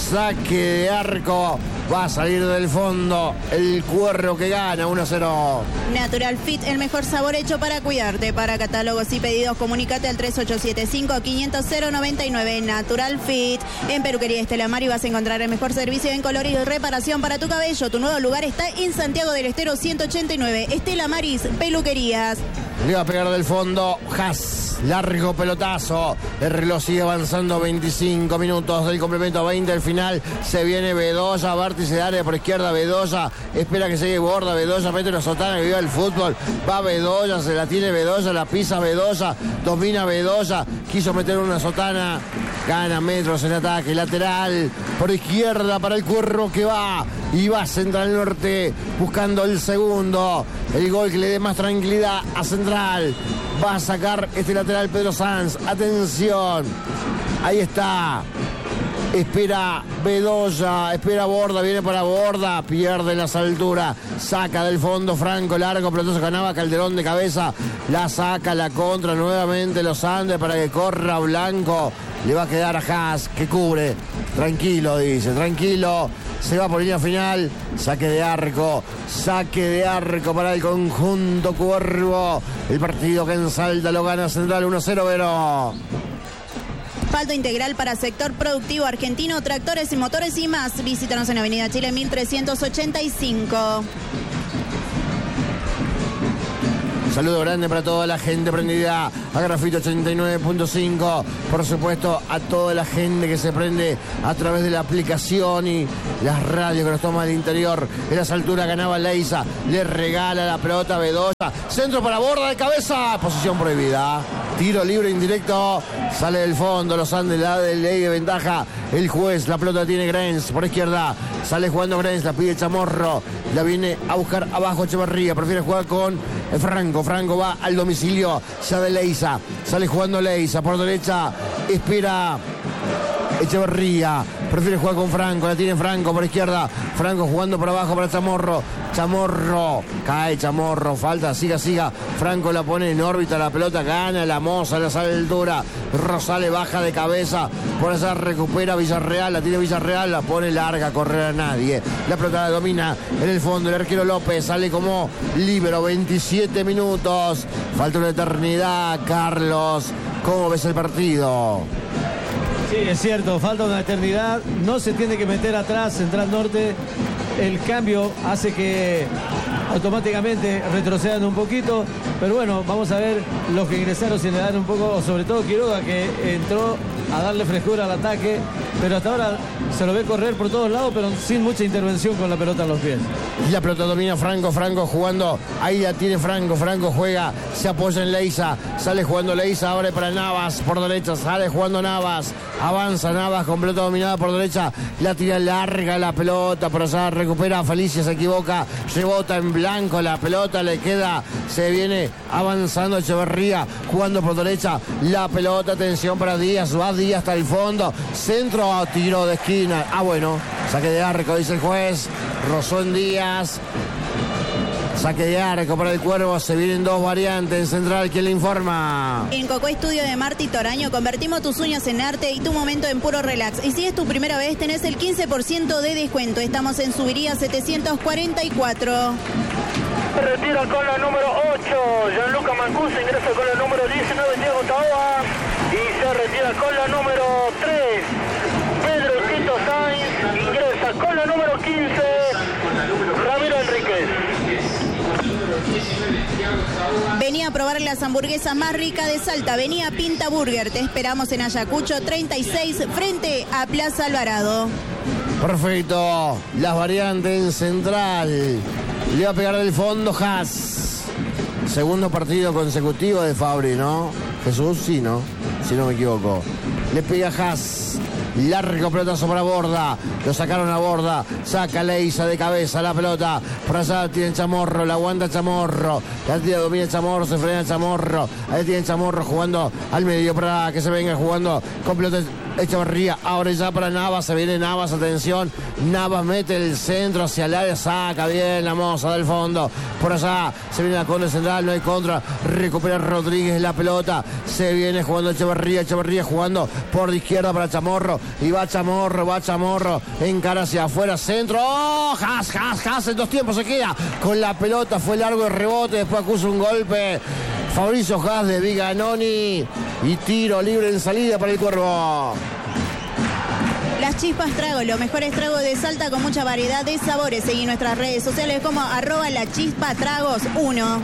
Va a salir del fondo el Cuervo que gana 1-0. Natural Fit, el mejor sabor hecho para cuidarte. Para catálogos y pedidos, comunícate al 3875-500-099. Natural Fit. En Peluquería Estela Mari vas a encontrar el mejor servicio en colorido y reparación para tu cabello. Tu nuevo lugar está en Santiago del Estero 189. Estela Maris Peluquerías. Le va a pegar del fondo Haas. Largo pelotazo. El reloj sigue avanzando. 25 minutos del complemento, 20 al final. Se viene Bedoya, vértice de área por izquierda. Bedoya espera que llegue Borda. Bedoya mete una sotana que viva el fútbol. Va Bedoya, se la tiene Bedoya, la pisa Bedoya, domina Bedoya. Quiso meter una sotana. Gana metros en ataque, lateral por izquierda para el Cuervo que va. Y va Central Norte buscando el segundo. El gol que le dé más tranquilidad a Central. Va a sacar este lateral Pedro Sanz. Atención. Ahí está. Espera Bedoya, espera Borda, viene para Borda, pierde en las alturas, saca del fondo Franco, largo, pelotazo ganaba Calderón de cabeza, la saca, la contra nuevamente los Andes para que corra Blanco, Le va a quedar a Haas, que cubre. Tranquilo, dice, tranquilo. Se va por línea final. Saque de arco para el conjunto Cuervo. El partido que en Salta lo gana Central 1-0, Vero. Asfalto integral para sector productivo argentino, tractores y motores y más. Visítanos en Avenida Chile 1385. Saludo grande para toda la gente prendida a Grafito 89.5. Por supuesto, a toda la gente que se prende a través de la aplicación y las radios que nos toman del interior. En las alturas ganaba Leiza. Le regala la pelota a Bedoya. Centro para Borda de cabeza. Posición prohibida. Tiro libre indirecto. Sale del fondo. Los Andes la de ley de ventaja. El juez. La pelota tiene Grens por izquierda. Sale jugando Grens. La pide Chamorro. La viene a buscar abajo Echeverría. Prefiere jugar con Franco. Franco va al domicilio ya de Leiza. Sale jugando Leiza por derecha. Espera Echeverría. Prefiere jugar con Franco. La tiene Franco por izquierda. Franco jugando por abajo para Chamorro. Chamorro. Cae Chamorro. Falta. Siga. Franco la pone en órbita. La pelota gana la Moza. La sale de altura. Rosales baja de cabeza. Por allá recupera Villarreal. La tiene Villarreal. La pone larga. Correr a nadie. La pelota la domina en el fondo. El arquero López sale como líbero. 27 minutos. Falta una eternidad. Carlos, ¿cómo ves el partido? Sí, es cierto, falta una eternidad, no se tiene que meter atrás Central Norte, el cambio hace que automáticamente retrocedan un poquito, pero bueno, vamos a ver los que ingresaron si le dan un poco, sobre todo Quiroga, que entró a darle frescura al ataque, pero hasta ahora se lo ve correr por todos lados, pero sin mucha intervención con la pelota en los pies. La pelota domina Franco jugando, ahí la tiene Franco juega, se apoya en Leiza, sale jugando Leiza, abre para Navas por derecha, sale jugando Navas, avanza Navas con pelota dominada por derecha, la tira larga la pelota, por allá recupera Felicia, se equivoca, rebota en blanco la pelota, le queda, se viene avanzando Echeverría, jugando por derecha, la pelota, atención para Díaz, va Díaz hasta el fondo, centro, tiro de esquina, bueno, saque de arco, dice el juez, rozó en Díaz, saque de arco para el Cuervo, se vienen dos variantes en Central, ¿quién le informa? En Coco Estudio de Marti Toraño convertimos tus uñas en arte y tu momento en puro relax. Y si es tu primera vez, tenés el 15% de descuento. Estamos en Subiría 744. Se retira con la número 8, Gianluca Mancuso, ingresa con la número 19, Diego Taboa, y se retira con la número 3, Pedro Tito Sainz, ingresa con la número 15, Ramiro Enríquez. Vení a probar las hamburguesas más ricas de Salta. Vení a Pinta Burger. Te esperamos en Ayacucho 36, frente a Plaza Alvarado. Perfecto. Las variantes en Central. Le va a pegar del fondo Haas. Segundo partido consecutivo de Fabri, ¿no? Jesús, sí, ¿no? Si no me equivoco. Le pega Haas. Largo pelotazo para Borda. Lo sacaron a Borda. Saca Leiza de cabeza la pelota. Por allá tiene Chamorro. La aguanta Chamorro. La tira domina Chamorro. Se frena Chamorro. Ahí tiene Chamorro jugando al medio para que se venga jugando con pelota Echeverría. Ahora ya para Navas. Se viene Navas. Atención. Navas mete el centro hacia el área. Saca bien la Moza del fondo. Por allá se viene la contra central. No hay contra. Recupera Rodríguez la pelota. Se viene jugando Echeverría. Echeverría jugando por de izquierda para Chamorro. Y va Chamorro, encara hacia afuera, centro, Haas, en dos tiempos se queda con la pelota, fue largo el rebote, después acusa un golpe, Fabricio Haas de Viganoni, y tiro libre en salida para el Cuervo. Las Chispas Trago, los mejores tragos de Salta con mucha variedad de sabores. Seguí nuestras redes sociales como @lachispatragos1.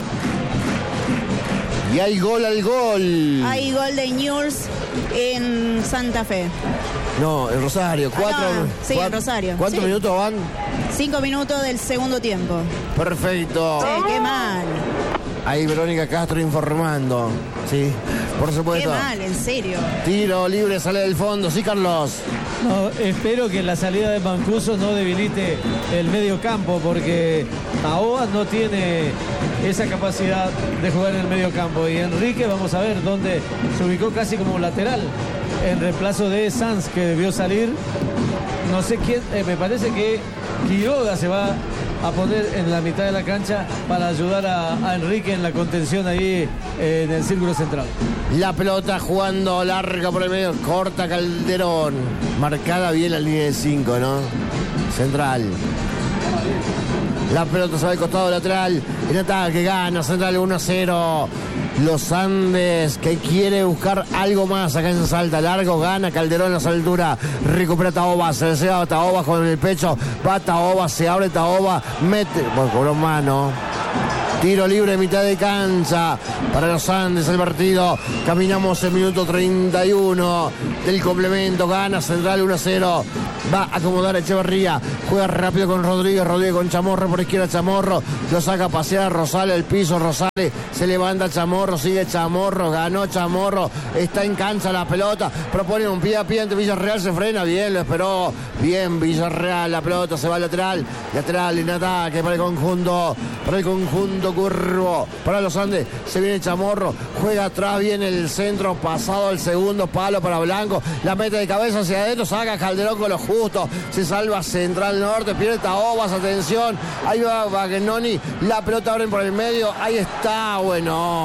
Y hay gol al gol. Hay gol de Newell's en Santa Fe. No, en Rosario. En Rosario. ¿Cuántos minutos van? 5 minutos del segundo tiempo. Perfecto. Sí, qué mal. Ahí Verónica Castro informando. Sí, por supuesto. Qué mal, en serio. Tiro libre, sale del fondo. Sí, Carlos. No, espero que la salida de Mancuso no debilite el medio campo, porque Taboa no tiene esa capacidad de jugar en el medio campo. Y Enrique, vamos a ver dónde se ubicó casi como lateral en reemplazo de Sanz, que debió salir. No sé quién, me parece que Quiroga se va a poner en la mitad de la cancha para ayudar a Enrique en la contención ahí en el círculo central. La pelota jugando larga por el medio, corta Calderón. Marcada bien la línea de 5, ¿no? Central. La pelota se va al costado lateral. En ataque gana Central 1-0. Los Andes, que quiere buscar algo más acá en Salta. Largo, gana Calderón en las alturas. Recupera Taoba, se le va Taoba con el pecho. Va Taoba, se abre Taoba. Mete, bueno, cobró mano. Tiro libre, mitad de cancha para los Andes el partido. Caminamos el minuto 31 del complemento. Gana Central 1-0. Va a acomodar a Echeverría. Juega rápido con Rodríguez. Rodríguez con Chamorro por izquierda. Chamorro lo saca a pasear a Rosales al piso. Rosales se levanta Chamorro. Sigue Chamorro. Ganó Chamorro. Está en cancha la pelota. Propone un pie a pie ante Villarreal. Se frena bien. Lo esperó bien Villarreal. La pelota se va al lateral. Lateral en ataque para el conjunto. Curvo para los Andes. Se viene Chamorro. Juega atrás. Viene el centro. Pasado el segundo palo para Blanco. La mete de cabeza hacia adentro. Saca Calderón con lo justo. Se salva Central Norte. Pierde Taobas. Atención. Ahí va Bagnoni. La pelota abren por el medio. Ahí está. Bueno.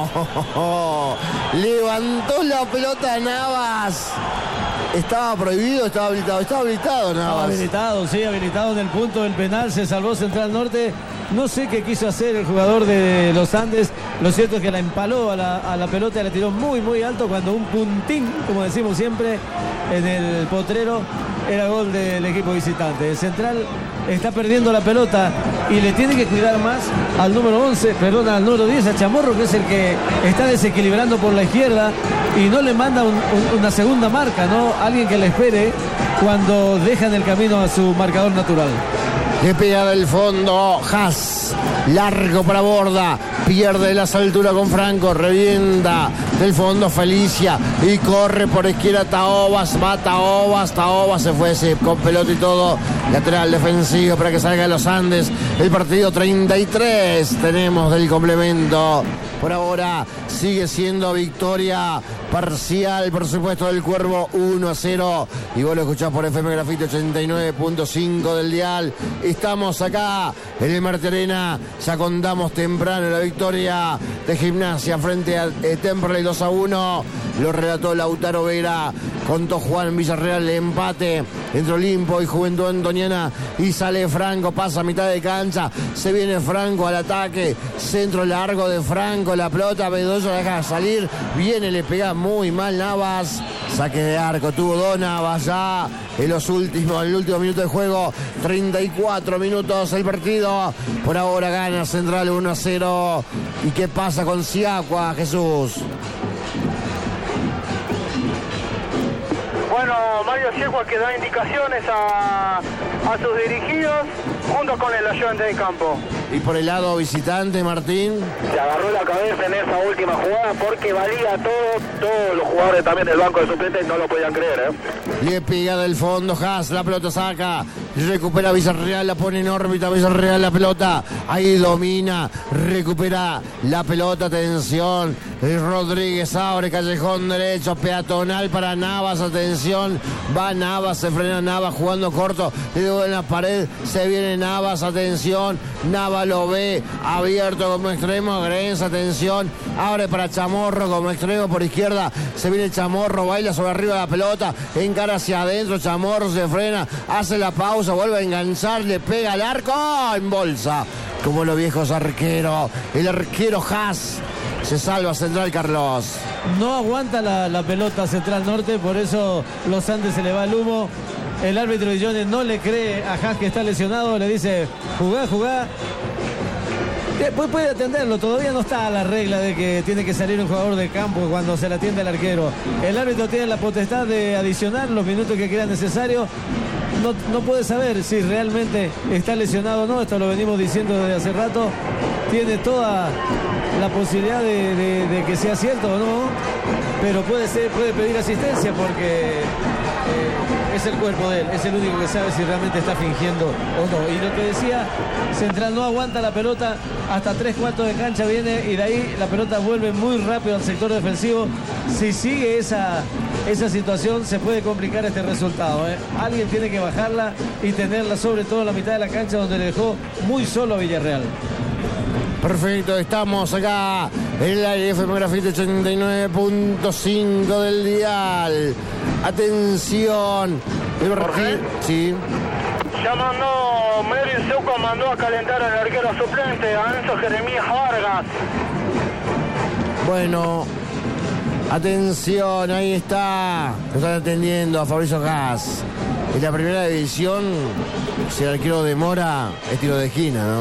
Levantó la pelota Navas. ¿Estaba prohibido? ¿Estaba habilitado? Estaba habilitado Navas. Estaba habilitado, sí, habilitado en el punto del penal. Se salvó Central Norte. No sé qué quiso hacer el jugador de los Andes. Lo cierto es que la empaló a la pelota y la tiró muy, muy alto cuando un puntín, como decimos siempre, en el potrero era gol del equipo visitante. El Central está perdiendo la pelota y le tiene que cuidar más al número 10, a Chamorro, que es el que está desequilibrando por la izquierda y no le manda una segunda marca, ¿no? Alguien que le espere cuando dejan el camino a su marcador natural. Le pega del fondo Haas, largo para Borda, pierde las alturas con Franco, revienta del fondo Felicia y corre por izquierda Taobas, va Taobas se fue con pelota y todo, lateral defensivo para que salga los Andes. El partido 33 tenemos del complemento. Por ahora sigue siendo victoria parcial, por supuesto, del Cuervo 1-0. Y vos lo escuchás por FM Grafito 89.5 del dial. Estamos acá en el Marte Arena. Ya contamos temprano la victoria de Gimnasia frente a Temperley 2-1. Lo relató Lautaro Vera. Contó Juan Villarreal el empate entre Olimpo y Juventud Antoniana. Y sale Franco, pasa a mitad de cancha. Se viene Franco al ataque. Centro largo de Franco. La pelota, Bedoya deja salir. Viene, le pega muy mal Navas. Saque de arco, tuvo dos Navas ya en el último minuto de juego. 34 minutos el partido. Por ahora gana Central 1-0. ¿Y qué pasa con Siacua, Jesús? Bueno, Mario Siacua que da indicaciones a sus dirigidos junto con el ayudante de campo. Y por el lado visitante, Martín. Se agarró la cabeza en esa última jugada porque valía todo. Todos los jugadores también del banco de suplentes no lo podían creer, Le pega del fondo Haas, la pelota saca, recupera Villarreal, la pone en órbita Villarreal, la pelota, ahí domina, recupera la pelota, atención, Rodríguez abre, callejón derecho, peatonal para Navas, atención, va Navas, se frena Navas jugando corto, le devuelve en la pared, se viene Navas, atención, Navas lo ve, abierto como extremo, Grenza, atención, abre para Chamorro como extremo por izquierda, se viene Chamorro, baila sobre arriba de la pelota, encara hacia adentro, Chamorro se frena, hace la pausa, vuelve a enganchar, le pega al arco, en bolsa, como los viejos arqueros, el arquero Haas. Se salva Central, Carlos. No aguanta la pelota Central Norte, por eso los Andes se le va el humo. El árbitro de Jones no le cree a Haas que está lesionado, le dice, jugá. Después puede atenderlo, todavía no está la regla de que tiene que salir un jugador de campo cuando se le atiende al arquero. El árbitro tiene la potestad de adicionar los minutos que crea necesario. No puede saber si realmente está lesionado o no, esto lo venimos diciendo desde hace rato. Tiene toda la posibilidad de que sea cierto o no, pero puede pedir asistencia porque es el cuerpo de él, es el único que sabe si realmente está fingiendo o no. Y lo que decía, Central no aguanta la pelota, hasta 3/4 de cancha viene y de ahí la pelota vuelve muy rápido al sector defensivo. Si sigue esa esa situación se puede complicar este resultado. Alguien tiene que bajarla y tenerla sobre todo en la mitad de la cancha, donde le dejó muy solo a Villarreal. Perfecto, estamos acá en el aire FM Grafite 89.5 del dial. Atención. Jorge. Sí. Ya mandó, Melvin Zucco mandó a calentar al arquero suplente, a Enzo Jeremías Vargas. Bueno, atención, ahí está. Lo están atendiendo a Fabricio Haas. En la primera división, si el arquero demora, es tiro de esquina, ¿no?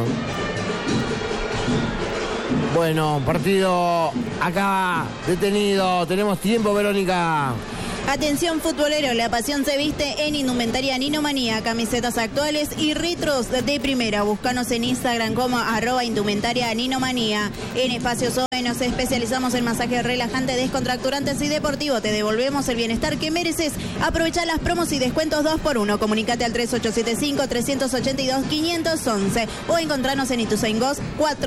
Bueno, partido acá detenido. Tenemos tiempo, Verónica. Atención futbolero, la pasión se viste en Indumentaria Ninomanía, camisetas actuales y retros de primera. Búscanos en Instagram como @Indumentaria Ninomanía. En Espacio Zoe nos especializamos en masajes relajantes, descontracturantes y deportivos. Te devolvemos el bienestar que mereces. Aprovecha las promos y descuentos 2x1. Comunicate al 3875-382-511 o encontranos en Ituzaingó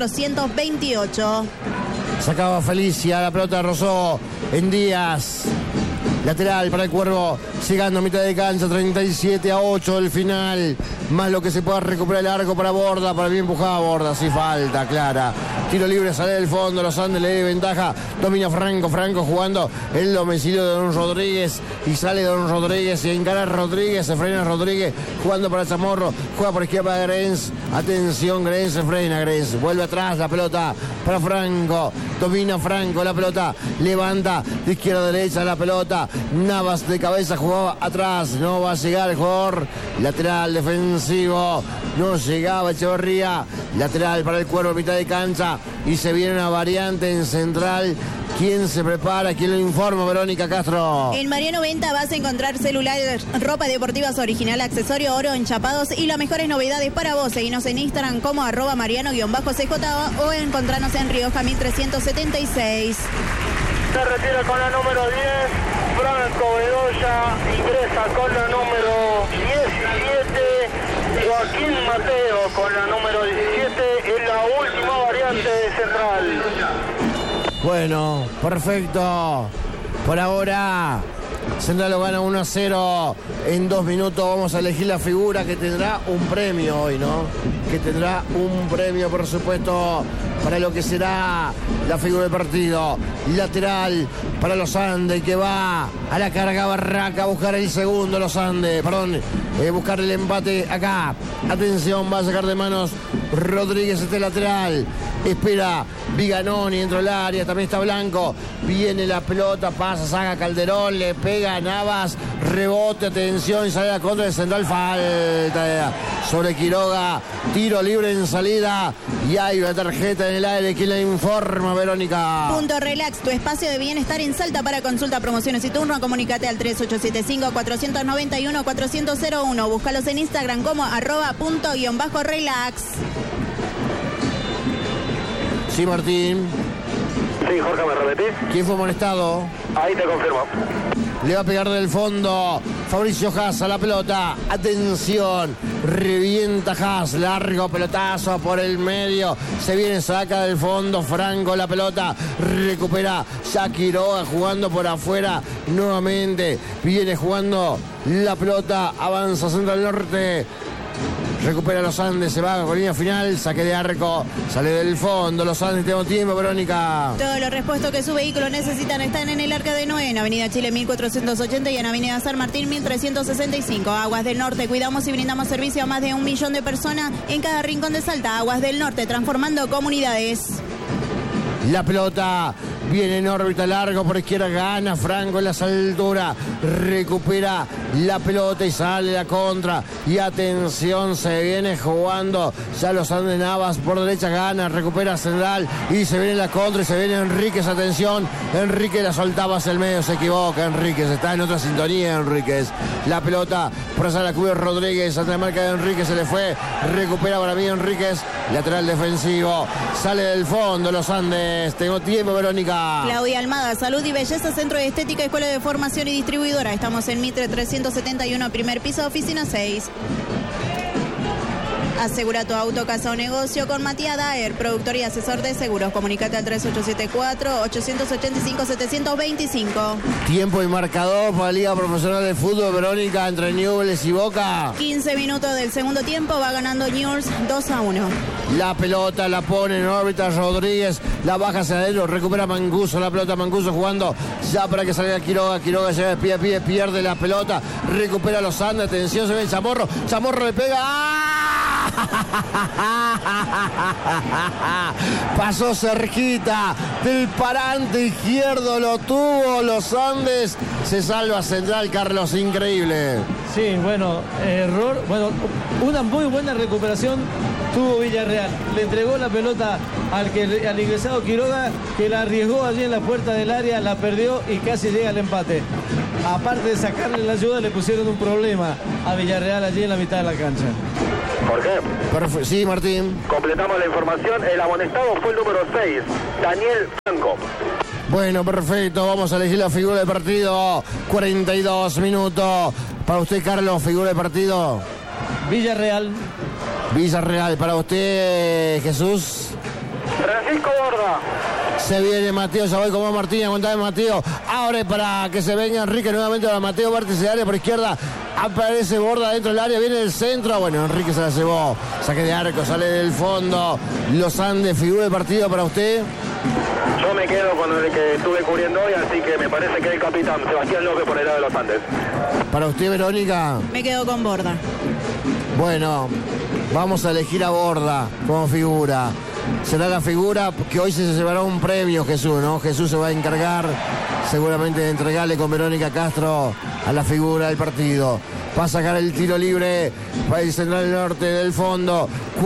428. Sacaba Felicia, la pelota rozó en Díaz. Lateral para el Cuervo, llegando a mitad de cancha, 37-8 el final. Más lo que se pueda recuperar el arco para Borda, para bien empujada Borda, si falta, clara. Tiro libre, sale del fondo, los Andes le dé ventaja. Domina Franco jugando el domicilio de Don Rodríguez. Y sale Don Rodríguez y encara a Rodríguez, se frena Rodríguez, jugando para Chamorro, juega por izquierda para Grens. Atención, Grens se frena, Grens. Vuelve atrás la pelota para Franco. Domina Franco, la pelota levanta de izquierda a derecha la pelota. Navas de cabeza jugaba atrás, no va a llegar el jugador lateral defensivo, no llegaba Echeverría, lateral para el Cuervo, mitad de cancha, y se viene una variante en central. ¿Quién se prepara? ¿Quién lo informa? Verónica Castro. En Mariano Venta vas a encontrar celulares, ropa deportivas original, accesorio, oro, enchapados y las mejores novedades para vos. Seguinos en Instagram como @Mariano_CJ o encontranos en Rioja 1376. Se retira con la número 10, Franco Bedoya, ingresa con la número 17, Joaquín Mateo con la número 17, es la última variante central. Bueno, perfecto. Por ahora, Central lo gana 1-0. En 2 minutos vamos a elegir la figura que tendrá un premio hoy, ¿no? Que tendrá un premio, por supuesto, para lo que será la figura del partido. Lateral para los Andes, que va a la carga Barraca a buscar el segundo, los Andes, buscar el empate acá. Atención, va a sacar de manos Rodríguez este lateral. Espera Viganoni dentro del área, también está Blanco. Viene la pelota, pasa, saca Calderón, le pega a Navas, rebote, atención, y sale a contra de Central, falta sobre Quiroga, tiro libre en salida y hay una tarjeta en el aire. ¿Quién la informa, Verónica? Punto Relax, tu espacio de bienestar en Salta. Para consulta, promociones y turno, comunícate al 3875-491-401. Búscalos en Instagram como @punto_relax. Sí, Martín. Sí, Jorge, ¿me repetís? ¿Quién fue amonestado? Ahí te confirmo. Le va a pegar del fondo Fabricio Haas a la pelota. Atención, revienta Haas, largo pelotazo por el medio. Se viene, saca del fondo Franco la pelota. Recupera ya Quiroga jugando por afuera. Nuevamente viene jugando la pelota. Avanza Central Norte. Recupera los Andes, se va con línea final, saque de arco, sale del fondo, los Andes, tengo tiempo, Verónica. Todos los repuestos que su vehículo necesitan están en el Arca de Noé, en Avenida Chile 1480 y en Avenida San Martín 1365. Aguas del Norte, cuidamos y brindamos servicio a más de 1 millón de personas en cada rincón de Salta. Aguas del Norte, transformando comunidades. La pelota viene en órbita, largo por izquierda, gana Franco en las alturas, recupera la pelota y sale la contra. Y atención, se viene jugando ya los Andes, Navas por derecha, gana, recupera Central y se viene la contra y se viene Enríquez. Atención, Enríquez la soltaba hacia el medio, se equivoca Enríquez, está en otra sintonía Enríquez. La pelota por allá la cubre Rodríguez, ante la marca de Enríquez, se le fue, recupera para mí Enríquez, lateral defensivo, sale del fondo los Andes. Tengo tiempo, Verónica. Claudia Almada, Salud y Belleza, Centro de Estética, Escuela de Formación y Distribuidora. Estamos en Mitre 371, primer piso, oficina 6. Asegura tu auto, casa o negocio con Matías Daer, productor y asesor de seguros. Comunicate al 3874-885-725. Tiempo y marcador para la Liga Profesional de Fútbol, Verónica, entre Newell's y Boca. 15 minutos del segundo tiempo, va ganando Newell's 2-1. La pelota la pone en órbita Rodríguez, la baja hacia adentro, recupera Mancuso, la pelota Mancuso jugando ya para que salga Quiroga, Quiroga llega de pie a pie, pierde la pelota, recupera los Andes, atención, se ve el Chamorro, Chamorro le pega, ¡ah! Pasó cerquita del parante izquierdo, lo tuvo los Andes, se salva Central, Carlos, increíble. Sí, bueno, error, bueno, una muy buena recuperación tuvo Villarreal, le entregó la pelota al ingresado Quiroga, que la arriesgó allí en la puerta del área, la perdió y casi llega al empate. Aparte de sacarle la ayuda, le pusieron un problema a Villarreal allí en la mitad de la cancha. Jorge. Sí, Martín. Completamos la información. El amonestado fue el número 6, Daniel Franco. Bueno, perfecto. Vamos a elegir la figura del partido. 42 minutos. Para usted, Carlos, figura del partido. Villarreal. Villarreal. Para usted, Jesús. Francisco Borda. Se viene Mateo, ya voy con vos, Martín, aguantame, Mateo. Abre para que se venga Enrique nuevamente para Mateo, vértice de área por izquierda. Aparece Borda dentro del área, viene del centro. Bueno, Enrique se la llevó. Saque de arco, sale del fondo. Los Andes, figura del partido para usted. Yo me quedo con el que estuve cubriendo hoy, así que me parece que el capitán Sebastián López por el lado de los Andes. Para usted, Verónica. Me quedo con Borda. Bueno, vamos a elegir a Borda como figura. Será la figura que hoy se llevará un premio, Jesús, ¿no? Jesús se va a encargar seguramente de entregarle con Verónica Castro a la figura del partido. Va a sacar el tiro libre para el Central Norte del fondo.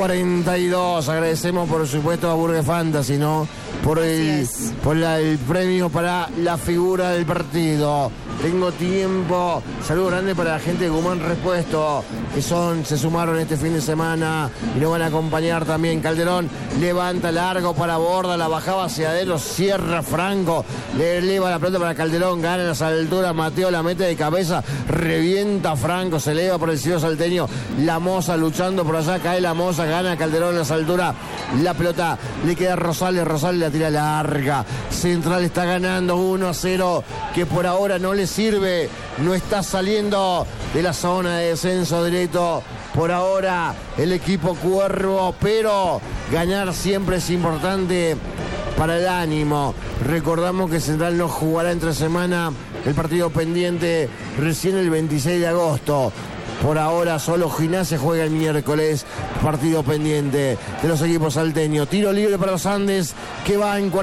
42. Agradecemos por supuesto a Burger Fantasy, ¿no? Por el premio para la figura del partido. Tengo tiempo. Saludo grande para la gente de Guzmán Repuesto, que se sumaron este fin de semana y nos van a acompañar también. Calderón levanta largo para Borda, la bajaba hacia adentro, cierra Franco, le eleva la pelota para Calderón, gana en las alturas, Mateo la mete de cabeza, revienta Franco, se eleva por el cielo salteño, la Moza luchando por allá, cae la Moza, gana Calderón en las alturas, la pelota le queda a Rosales, Rosales la tira larga, Central está ganando 1-0, que por ahora no le sirve, no está saliendo de la zona de descenso directo por ahora el equipo Cuervo, pero ganar siempre es importante para el ánimo. Recordamos que Central no jugará entre semana el partido pendiente recién el 26 de agosto. Por ahora solo Gimnasia juega el miércoles, partido pendiente de los equipos salteños. Tiro libre para los Andes, que va en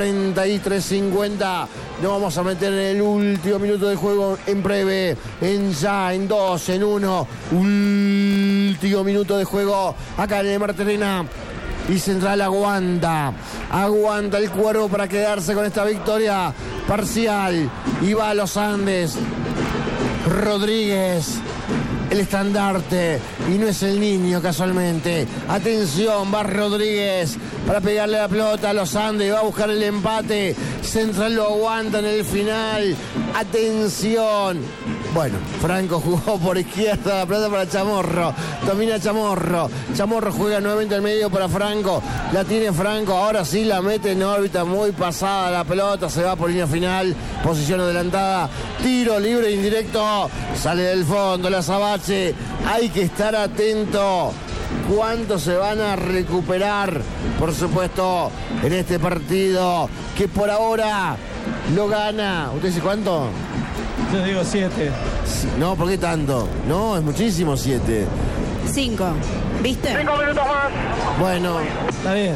43-50. Nos vamos a meter en el último minuto de juego en breve, en 2, en 1. Último minuto de juego acá en el Marterena. Y Central aguanta el Cuervo para quedarse con esta victoria parcial. Y va a los Andes. Rodríguez, el estandarte, y no es el niño casualmente. Atención, va Rodríguez para pegarle la pelota a los Andes, va a buscar el empate. Central lo aguanta en el final. Atención. Bueno, Franco jugó por izquierda, la pelota para Chamorro, domina Chamorro, Chamorro juega nuevamente al medio para Franco, la tiene Franco, ahora sí la mete en órbita, muy pasada la pelota, se va por línea final, posición adelantada, tiro libre indirecto, sale del fondo la Sabache, hay que estar atento. ¿Cuánto se van a recuperar? Por supuesto, en este partido que por ahora lo gana. ¿Usted dice cuánto? Yo digo 7. No, ¿por qué tanto? No, es muchísimo 7. 5. ¿Viste? 5 minutos más. Bueno, Está bien.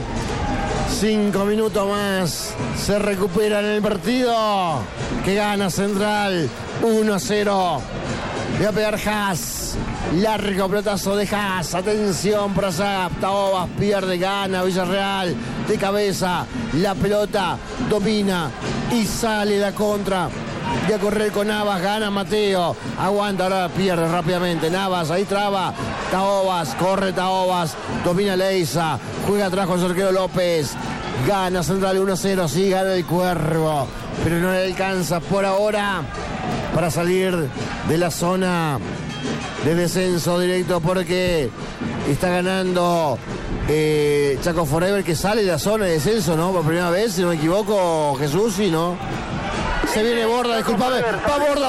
5 minutos más. Se recupera en el partido. Que gana Central 1-0. Le va a pegar Haas. Largo pelotazo de Haas. Atención por allá. Taobas pierde, gana Villarreal. De cabeza. La pelota domina y sale la contra. Y a correr con Navas, gana Mateo. Aguanta, ahora pierde rápidamente. Navas, ahí traba. Taobas, corre Taobas. Domina Leiza. Juega atrás con su arquero López. Gana Central 1-0. Sí, gana el Cuervo. Pero no le alcanza por ahora para salir de la zona de descenso directo porque está ganando Chaco Forever, que sale de la zona de descenso, ¿no? Por primera vez, si no me equivoco, Jesús, y no. Se viene Borda, disculpame. Va Borda,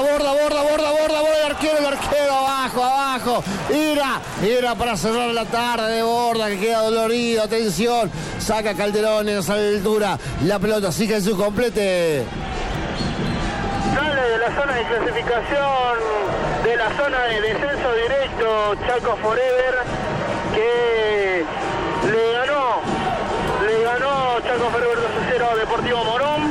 el arquero, abajo. Era para cerrar la tarde de Borda, que queda dolorido, atención. Saca Calderón en esa altura. La pelota sigue en su complete. Sale de la zona de clasificación, de la zona de descenso directo, Chaco Forever, que le ganó Chaco Forever 2-0 a Deportivo Morón.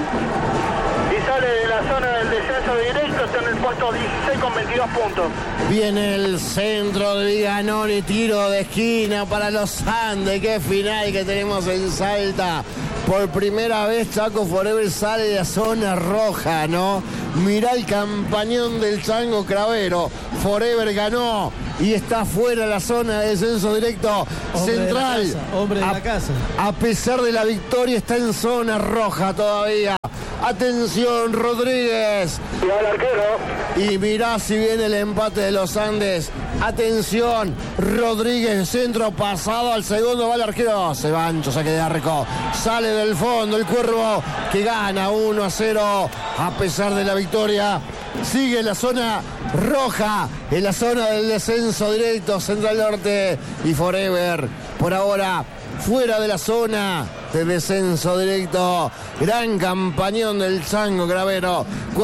Y sale de la zona del descenso directo, está en el puesto 16 con 22 puntos. Viene el centro de Viganoni, tiro de esquina para los Andes. Qué final que tenemos en Salta. Por primera vez Chaco Forever sale de la zona roja, ¿no? Mirá el campañón del Chango Cravero. Forever ganó y está fuera de la zona de descenso directo. Hombre Central. de la casa, hombre de la casa. A pesar de la victoria está en zona roja todavía. Atención, Rodríguez. Y al arquero. Y mirá si viene el empate de los Andes. Atención, Rodríguez, centro pasado al segundo, va el arquero. Cebancho, saque de arco. Sale del fondo el Cuervo, que gana 1-0 a pesar de la victoria. Sigue en la zona roja, en la zona del descenso directo, Central Norte y Forever. Por ahora, fuera de la zona de descenso directo. Gran campañón del Chango Cravero.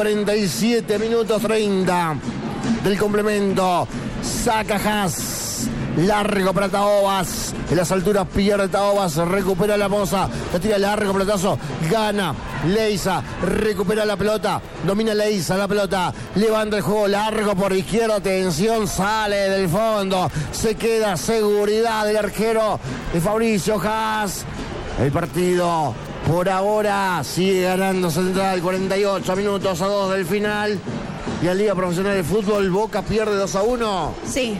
47 minutos 30 del complemento. Saca Haas. Largo para Taobas. En las alturas pierde Taobas. Recupera la Moza. La tira largo, pelotazo. Gana Leiza. Recupera la pelota. Domina Leiza la pelota. Levanta el juego largo por izquierda. Atención. Sale del fondo. Se queda seguridad del arquero de Fabricio Haas. El partido por ahora sigue ganando Central. 48 minutos a 2 del final. Y la Liga Profesional de Fútbol, Boca pierde 2-1. Sí,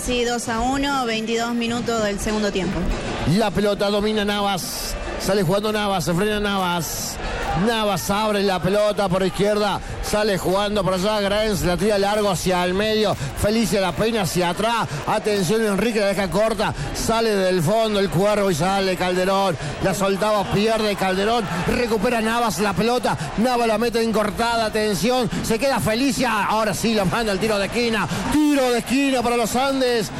2-1, 22 minutos del segundo tiempo. La pelota domina Navas. Sale jugando Navas, se frena Navas. Navas abre la pelota por izquierda. Sale jugando por allá. Graenz la tira largo hacia el medio. Felicia la peina hacia atrás. Atención, Enrique la deja corta. Sale del fondo el Cuervo y sale Calderón. La soltaba, pierde Calderón. Recupera Navas la pelota. Navas la mete en cortada. Atención, se queda Felicia. Ahora sí la manda el tiro de esquina. Tiro de esquina para los Andes.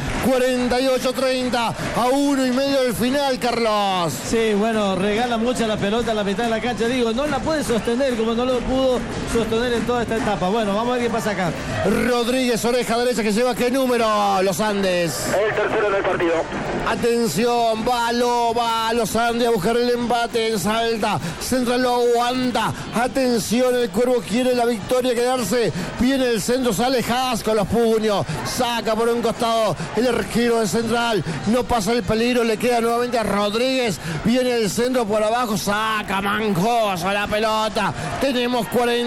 48-30 a 1:30 del final, Carlos. Sí, bueno, regala mucha la pelota a la mitad de la cancha. Digo, no la puede sostener como no lo pudo sostener en toda esta etapa. Bueno, vamos a ver qué pasa acá. Rodríguez, oreja derecha, que lleva qué número, los Andes. El tercero del partido. Atención, va los Andes a buscar el empate en Salta. Central lo aguanta. Atención, el Cuervo quiere la victoria, quedarse. Viene el centro, sale Haas con los puños. Saca por un costado el arquero de Central. No pasa el peligro, le queda nuevamente a Rodríguez. Viene el centro por abajo, saca Manjoso la pelota. Tenemos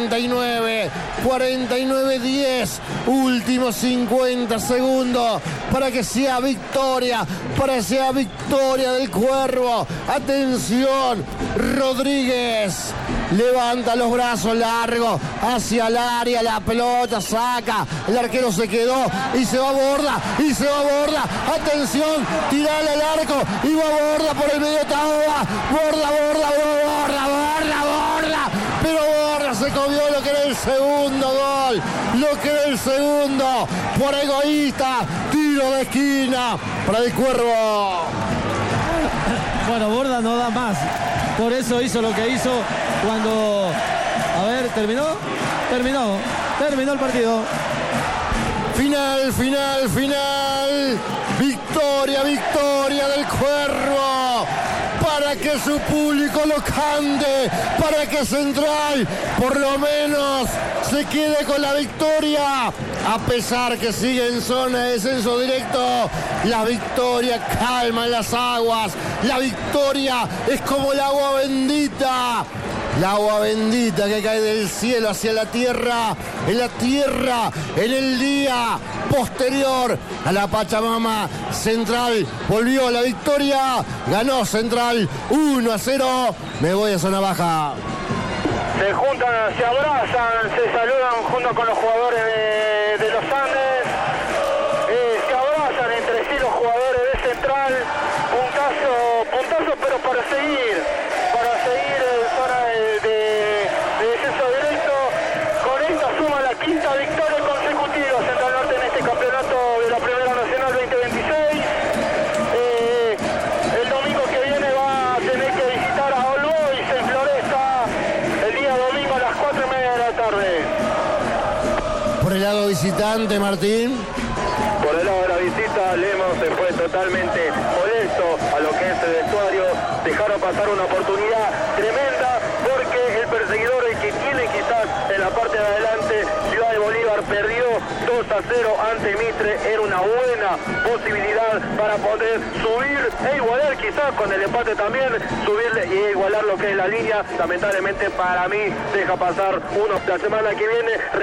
49-10. Últimos 50 segundos para que sea victoria. Para que sea victoria del Cuervo. Atención, Rodríguez levanta los brazos largos hacia el área, la pelota saca, el arquero se quedó y se va Borda, atención, tirale al arco y va Borda por el medio Taoba, Borda, pero Borda se comió lo que era el segundo gol, por egoísta, tiro de esquina para el Cuervo. Bueno, Borda no da más, por eso hizo lo que hizo cuando... A ver, ¿terminó el partido. Final. Victoria del Cuervo. Para que su público lo cante. Para que Central, por lo menos, se quede con la victoria. A pesar que sigue en zona de descenso directo, la victoria calma las aguas. La victoria es como el agua bendita. La agua bendita que cae del cielo hacia la tierra, en el día posterior a la Pachamama. Central volvió a la victoria, ganó Central 1-0. Me voy a zona baja. Se juntan, se abrazan, se saludan junto con los jugadores de los Andes. final, puntazo, pero para seguir en zona de descenso directo. Con esta suma la quinta victoria consecutiva Central Norte en este campeonato de la Primera Nacional 2026. El domingo que viene va a tener que visitar a All Boys en Floresta el día domingo a las 4:30 de la tarde. Por el lado visitante, Martín. Por el lado de la visita, Lemos se fue totalmente molesto a lo que es el vestuario. Dejaron pasar una oportunidad tremenda porque el perseguidor, el que tiene quizás en la parte de adelante, Ciudad de Bolívar, perdió 2-0 ante Mitre. Era una buena posibilidad para poder subir e igualar, quizás con el empate también, subirle y igualar lo que es la línea. Lamentablemente para mí deja pasar uno la semana que viene.